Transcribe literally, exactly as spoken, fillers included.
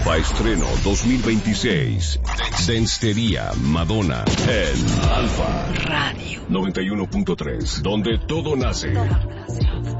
Alfa Estreno dos mil veintiséis. Densitería Madonna en Alfa Radio noventa y uno punto tres, donde todo nace.